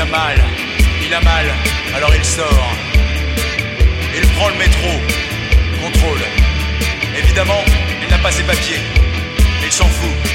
a mal, il a mal, alors il sort. Il prend le métro, contrôle. Évidemment, il n'a pas ses papiers, mais il s'en fout.